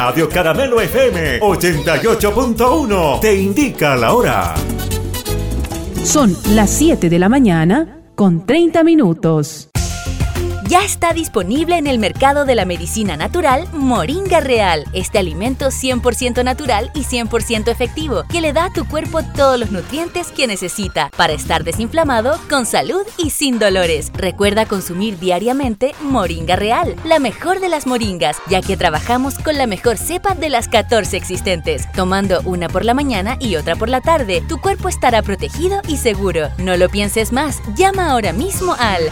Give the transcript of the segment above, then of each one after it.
Radio Caramelo FM 88.1 te indica la hora. Son las 7 de la mañana con 30 minutos. Ya está disponible en el mercado de la medicina natural Moringa Real. Este alimento 100% natural y 100% efectivo que le da a tu cuerpo todos los nutrientes que necesita para estar desinflamado, con salud y sin dolores. Recuerda consumir diariamente Moringa Real, la mejor de las moringas, ya que trabajamos con la mejor cepa de las 14 existentes. Tomando una por la mañana y otra por la tarde, tu cuerpo estará protegido y seguro. No lo pienses más. Llama ahora mismo al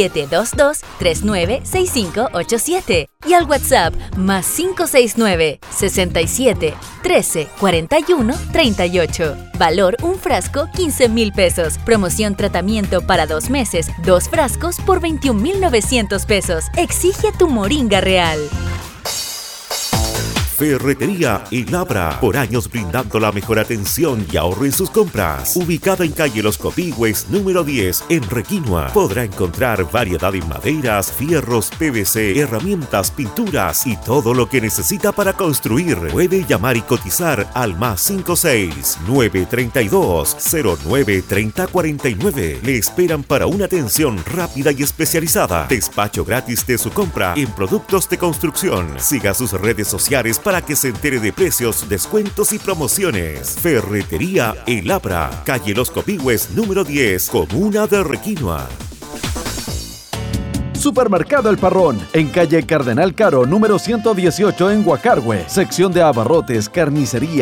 722-396587 y al WhatsApp más 569 67 13 41 38. Valor un frasco 15,000 pesos. Promoción tratamiento para 2 meses, 2 frascos por 21,900 pesos. Exige tu Moringa Real. Ferretería El Abra, por años brindando la mejor atención y ahorro en sus compras. Ubicada en calle Los Copigües, número 10, en Requinoa. Podrá encontrar variedad en maderas, fierros, PVC, herramientas, pinturas y todo lo que necesita para construir. Puede llamar y cotizar al más 56-932-093049. Le esperan para una atención rápida y especializada. Despacho gratis de su compra en productos de construcción. Siga sus redes sociales para que se entere de precios, descuentos y promociones. Ferretería El Abra, calle Los Copigües, número 10, comuna de Requinoa. Supermercado El Parrón, en calle Cardenal Caro, número 118 en Guacargüe. Sección de abarrotes, carnicería,